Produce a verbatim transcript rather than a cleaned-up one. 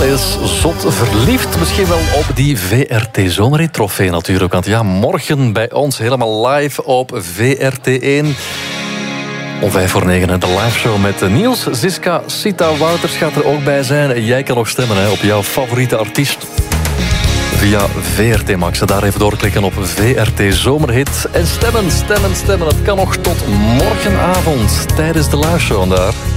is zot verliefd. Misschien wel op die V R T-zomerhit-trofee natuurlijk. Want ja, morgen bij ons helemaal live op V R T één. Om vijf voor negen de liveshow met Niels, Ziska, Sita Wouters gaat er ook bij zijn. En jij kan nog stemmen hè, op jouw favoriete artiest. Via V R T Max. Daar even doorklikken op V R T Zomerhit. En stemmen, stemmen, stemmen. Het kan nog tot morgenavond tijdens de liveshow daar.